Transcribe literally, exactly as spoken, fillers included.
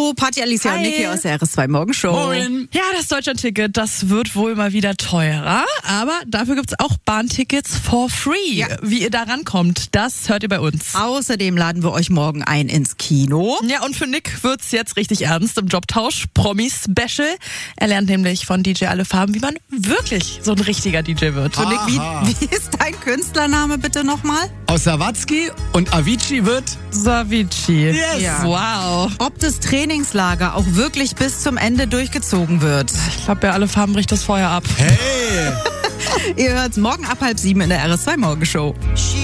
Hallo, Party Alicia Hi. und Niki aus der R S zwei Morgenshow. Moin. Ja, das Deutschlandticket, das wird wohl mal wieder teurer, aber dafür gibt's auch Bahntickets for free. Ja. Wie ihr da rankommt, das hört ihr bei uns. Außerdem laden wir euch morgen ein ins Kino. Ja, und für Nick wird's jetzt richtig ernst im Jobtausch. Promi-Special. Er lernt nämlich von D J Alle Farben, wie man wirklich so ein richtiger D J wird. So, Nick, wie, wie ist dein Künstlername bitte nochmal? Aus Sawatzki und Avicii wird... Savici. Yes. Ja. Wow. Ob das Trainingslager auch wirklich bis zum Ende durchgezogen wird. Ich glaube, ja, Alle Farben bricht das Feuer ab. Hey! Ihr hört's morgen ab halb sieben in der R S zwei Morgenshow.